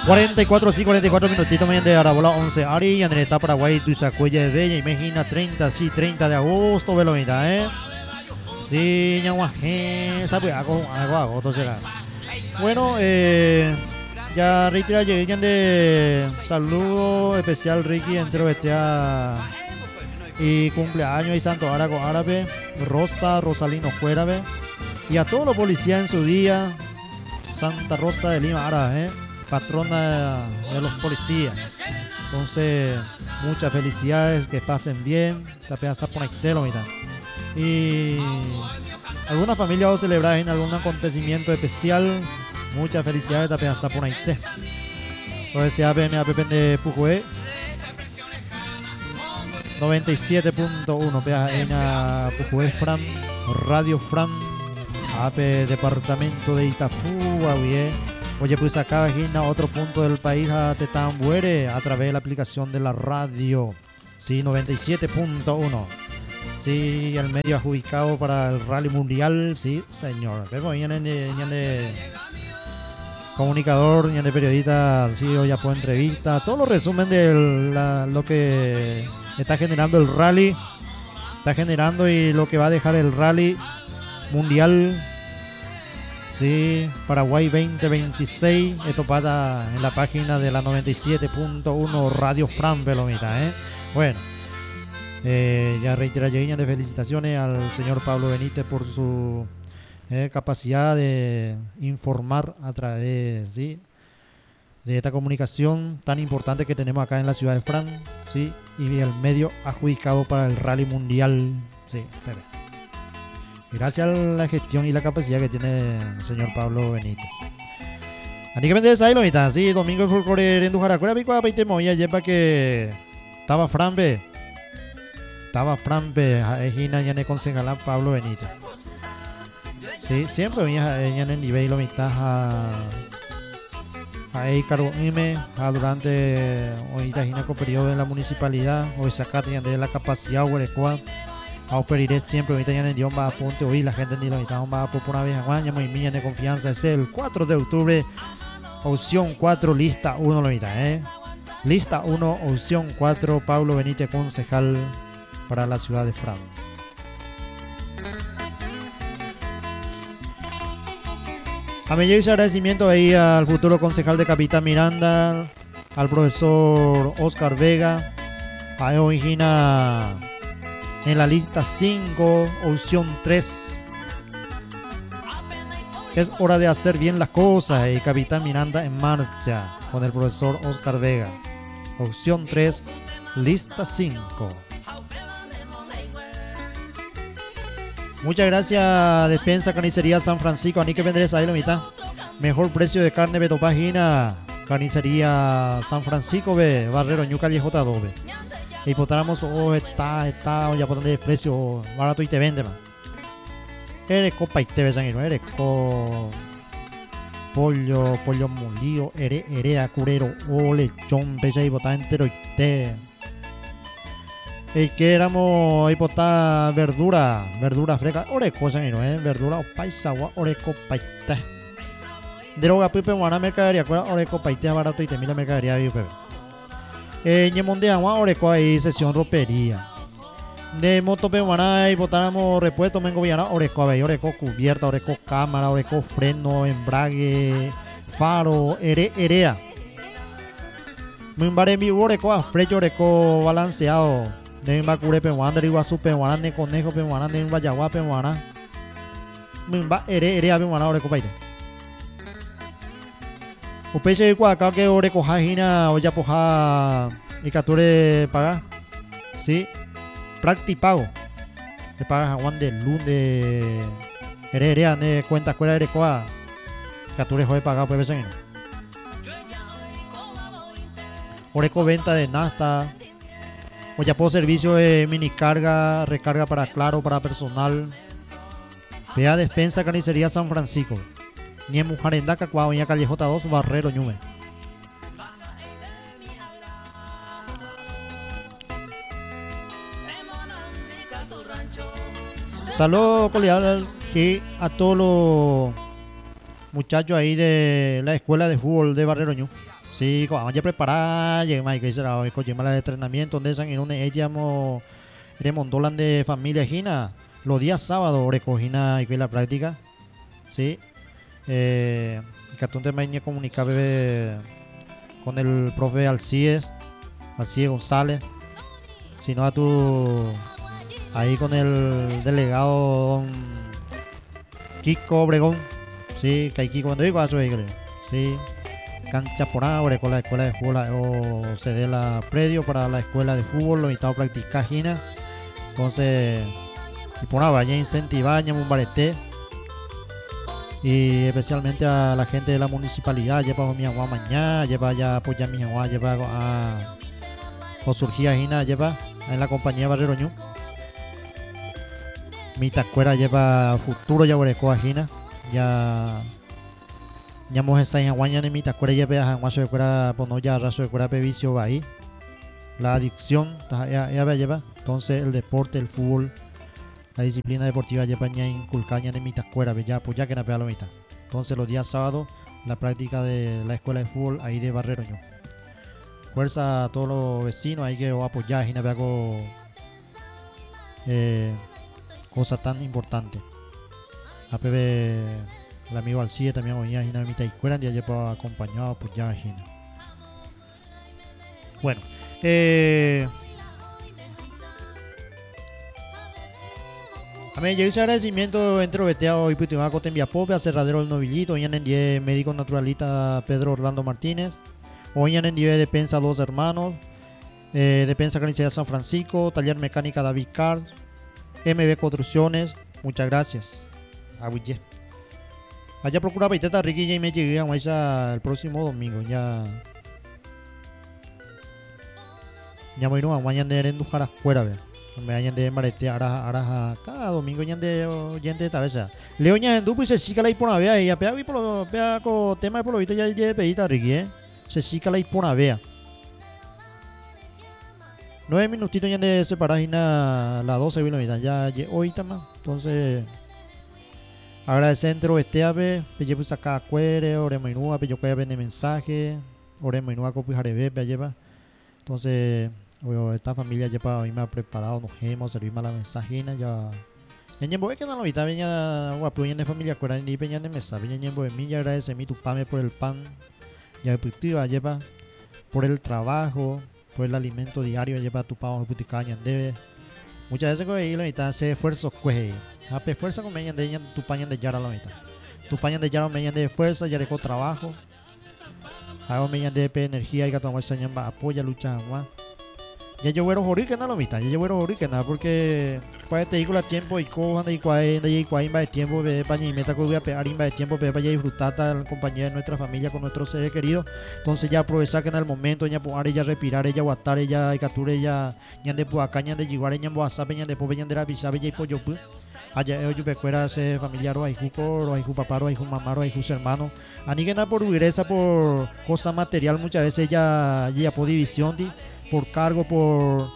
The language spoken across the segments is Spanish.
44, sí, 44 minutitos, mediante Arabola 11 Ari, en el Paraguay, Tuizacuella de Bella, imagina 30, sí, 30 de agosto, velo, mira, sí, ñaguaje, sabe, agosto será. Bueno, ya retira llegan de saludo especial Ricky entre Betea y cumpleaños y Santo Arago Árabe, Rosa, Rosalino Cuérabe y a todos los policías en su día, Santa Rosa de Lima Árabe, patrona de los policías. Entonces, muchas felicidades, que pasen bien, y alguna familia va a celebrar en algún acontecimiento especial. Muchas felicidades, también a por ahí. Entonces, se abre de Pujué 97.1 en Pujué Fran, Radio Fran, AP Departamento de Itapú, Oye, pues acá en otro punto del país a Tetambuere a través de la aplicación de la radio. Sí, 97.1. Sí, el medio adjudicado para el Rally Mundial. Sí, señor. Pero ya de comunicador, ya de periodista, sí, hoy ya por entrevista. Todo lo resumen de lo que está generando el rally. Está generando y lo que va a dejar el Rally Mundial. Sí, Paraguay 2026, esto pasa en la página de la 97.1 Radio Fran Velomita, Bueno, ya reitera de felicitaciones al señor Pablo Benítez por su capacidad de informar a través, ¿sí?, de esta comunicación tan importante que tenemos acá en la ciudad de Fran, ¿sí?, y el medio adjudicado para el Rally Mundial, sí, espera. Gracias a la gestión y la capacidad que tiene el señor Pablo Benítez. Aníquamente de Sailo, sí, domingo de folclore en Dujaracuera, pico a peite moya, lleva que estaba Frambe, ejina ya ne concejala Pablo Benítez. Sí, siempre venía en el nivel lo mitad a Ícaro Ime, durante hoy con periodo de la municipalidad, hoy sacate de la capacidad huerecoa. A operar siempre, ahorita ya en el guión va a punto, hoy la gente ni lo va a por una vez, aguanya, muy mía de confianza, es el 4 de octubre, opción 4, lista 1, lo mira, lista 1, opción 4, Pablo Benítez, concejal para la ciudad de Fran. A mi agradecimiento ahí al futuro concejal de Capitán Miranda, al profesor Oscar Vega, a Eugenia en la lista 5, opción 3. Es hora de hacer bien las cosas y Capitán Miranda en marcha con el profesor Oscar Vega. Opción 3, lista 5. Muchas gracias, Defensa Carnicería San Francisco. Ani que vendrés ahí la mitad. Mejor precio de carne, Beto Página. Carnicería San Francisco, Barrero, Ñu Callejo Adobe. Y potamos, está, ya por donde precio barato y te vende, man. Eres copa y te ves, eres pollo molido, erea, curero, o lechón, pesa y botar entero y te. Y que éramos, y botar verdura fresca, oreco, verdura o paisa, oreco, paita. Droga, pipe, buena mercadería, oreco, paita, barato y te mira mercadería, pipe. Ñemonde agua oreco ahí sesión ropería de moto peruana y botáramos repuesto mengo villana oreco oreco cubierta, oreco cámara, oreco freno, embrague, faro, erea mimbare mi oreco afrecho, oreco balanceado de mbacure peruana, de iguazú peruana, de conejo peruana, de mbayagua peruana, mimba erea peruana oreco paite. Upeche de acá que ore cojajina o ya poja y capture paga, sí, práctico te pagas a Juan de lunes de cuenta escuela de coa capture joder paga pues vecino. Oreco venta de nasta o ya por servicio de mini carga, recarga para Claro, para personal. Vea Despensa Carnicería San Francisco. Ni en Mujarenda, Cacuao, y a Callejota 2, Barrero, Ñume. Saludos cordial a todos los muchachos ahí de la escuela de fútbol de Barrero Ñu. Sí, cuando ya preparada, llega que será hoy con la de entrenamiento, donde están en un ella mo remontolan de familia Gina, los días sábados recogina y que la práctica, sí, que entonces me comunicaba con el profe Alcides González, sino a tu ahí con el delegado don Kiko Obregón, sí, que hay Kiko cuando digo eso, sí, cancha por ahora con la escuela de fútbol o se dé la predio para la escuela de fútbol, lo invitado a practicar Gina, entonces y por ahora vaya a incentivar a un bareté y especialmente a la gente de la municipalidad, lleva a mi agua mañana, lleva ya apoyar mi agua, lleva a o surgía Gina, lleva en la compañía Barrero Ñu. Mi tacuera lleva futuro ya hueco a Gina, ya hemos esa en aguaña en mi tacuera lleva a guaso de cuera, pues ya raso de cuera pevicio va ahí. La adicción, ya lleva, entonces el deporte, el fútbol, la disciplina deportiva lleva ya inculcaña en mi tacuera, ya pues ya que no pega la mitad. Entonces los días sábados la práctica de la escuela de fútbol ahí de Barrero Ñu. Fuerza a todos los vecinos, hay que apoyar, Gina, ve algo cosa tan importante. APB, el amigo Alcide también venía a Gina de mi tacuera, ya lleva acompañado a apoyar a Gina. Bueno, a mí llegó ese agradecimiento entre Beteado y Putimaco Tembia Pope, a Cerradero del Novillito, hoy en día médico naturalista Pedro Orlando Martínez, hoy en día Defensa Dos Hermanos, Defensa Carnicería San Francisco, Taller Mecánica David Card, MB Construcciones, muchas gracias. Abuye. Allá procura Baiteta Ricky y me llegué a el próximo domingo, ya voy a mañana de Endujar fuera, ve. Me vayan de marete ahora cada domingo ya de cabeza. Leo ya en dupo y se siga la ipona vea y apea por vea con tema por lo visto ya de pedita Ricky, se siga la ipona vea. 9 minutitos ya de separar la 12 vino ya hoy también. Entonces agradecer entre este ave, pe llevo sacar cuere, ore menúa, pe yo que vende mensaje, ore menúa copi jarebe, pe lleva. Entonces esta familia lleva hoy me ha preparado, nos hemos servido la mensajina ya. Ñembo que no lo vita veña guapo de familia cuera ni peña de mesa, veña ñembo de mí ya agradece mi tu pame por el pan, ya putiva lleva por el trabajo, por el alimento diario lleva tu pan puticaña debe. Muchas veces con lo mitad hace esfuerzos cueje. Ape fuerza con meña de tu paña de yara la mitad. Tu paña de yara meña de fuerza, ya con trabajo. Hago meña de energía y que tomar esa ñamba apoya lucha más. Ya yo voy a jorir que no lo mitad, ya yo voy a jorir que nada porque para este vehículo a tiempo y cojan y cuáin va de tiempo de paña y meta que voy a pegar imba de tiempo para disfrutar la compañía de nuestra familia con nuestros seres queridos. Entonces ya aprovechar que en el momento ya poner ella respirar ella aguantar ella y capture ella ya de puaca ya de llevar ella en boazape ya de pobe ya de la bisabe ya y pollo pu allá yo pecuera ese familiar o hay juco o hay papá o hay mamá o hay hermano ani que nada por dureza por cosa material muchas veces ya por división por cargo, por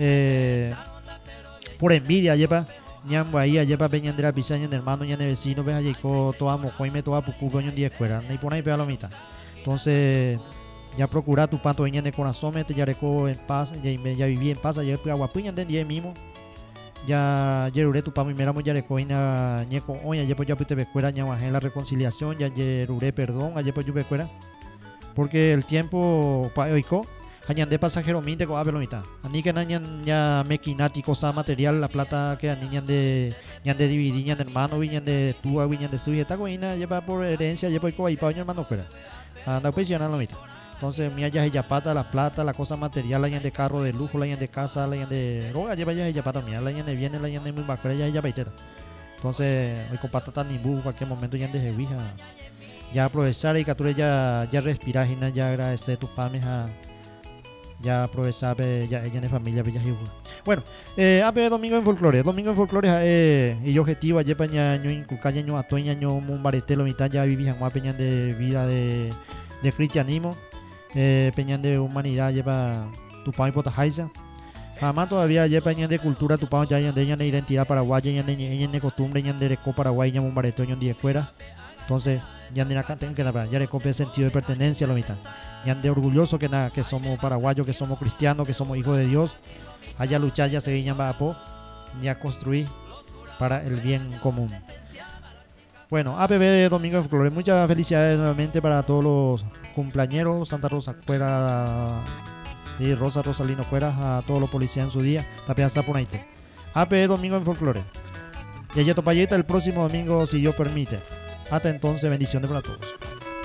envidia, lleva ñambo ahí, lleva peñandera pisaña en hermano, ñan de vecino, ves allí toda mocoime, toda pucu, coño, 10 escuela, y por ahí pega la mitad. Entonces, ya procura tu panto de corazón, mete ya reco en paz, ya viví en paz, ya pega guapuña de 10 mismo. Ya yerure tu pami miramos ya recoina ñeco oña ya pues ya te escuela ña en la reconciliación ya yerure perdón ayer pues yo escuela porque el tiempo pa oico hayan de pasajero minte con ave mitad ani que nañan ya mequinati cosa material la plata que niñan de dividir ñan de hermano viñan de tua viñan de su está coina lleva por herencia ya pues y pa hermano fuera anda pues ya la mitad. Entonces mía ya ella pata la plata la cosa material la de carro de lujo la de casa la de roga lleva ya ella pata mía la de bienes la de muy bacana ya ella baitera. Entonces hoy con pata tan nimbu cualquier momento ya de jevija ya aprovechar y capture ya respirar y ya agradecer tus pames a ya aprovechar ya ella de familia bella y bueno a domingo en folclore y objetivo ayer paña ño inculcaña ño atoña ño un baretelo mitad ya vivía en peña de vida de cristianismo peñan de humanidad lleva tu pan y potajaiza jamás todavía lleva peñan de cultura tu pan ya de identidad paraguaya ya de costumbre ya de reco paraguay ya un baretón ya de fuera entonces ya de acá tengo que dar ya recopia el sentido de pertenencia lo mitad y ande orgulloso que somos paraguayos, que somos cristianos, que somos hijos de Dios. Haya luchar, ya se viña Bapo, ya construir para el bien común. Bueno, APB de Domingo de Folclore, muchas felicidades nuevamente para todos los cumpleañeros, Santa Rosa Cuera y Rosa Rosalino Cuera, a todos los policías en su día, Tapia Saponaite. APB Domingo en Folclore. Y Yeto Payeta el próximo domingo, si Dios permite. Hasta entonces, bendiciones para todos.